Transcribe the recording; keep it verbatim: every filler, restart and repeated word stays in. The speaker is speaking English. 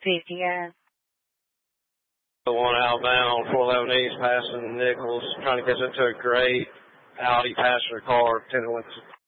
fifty, yeah. The one outbound, four eleven East, passing Nichols, trying to catch up to a great Audi passenger car, ten went